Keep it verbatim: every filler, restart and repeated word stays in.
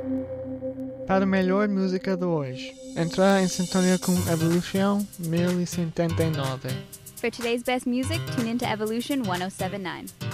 Para a melhor música de hoje, entrar em sintonia com Evolution mil e setenta e nove. For today's best music, tune into Evolution one oh seven point nine.